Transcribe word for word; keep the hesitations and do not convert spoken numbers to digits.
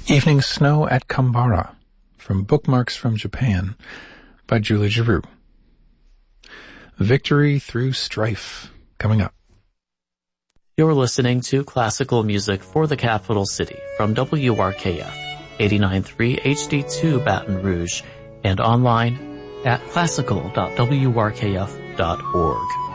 Evening Snow at Kambara, from Bookmarks from Japan, by Julie Giroux. Victory Through Strife, coming up. You're listening to classical music for the capital city from W R K F, eighty-nine point three H D two Baton Rouge, and online at classical dot w r k f dot org.